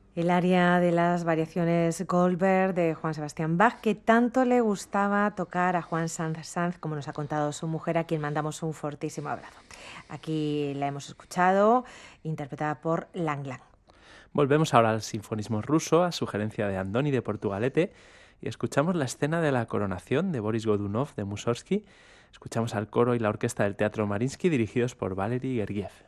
El área de las variaciones Goldberg de Juan Sebastián Bach, que tanto le gustaba tocar a Juan Sanz Sanz, como nos ha contado su mujer, a quien mandamos un fortísimo abrazo. Aquí la hemos escuchado, interpretada por Lang Lang. Volvemos ahora al sinfonismo ruso, a sugerencia de Andoni de Portugalete, y escuchamos la escena de la coronación de Boris Godunov de Mussorgsky. Escuchamos al coro y la orquesta del Teatro Mariinsky dirigidos por Valery Gergiev.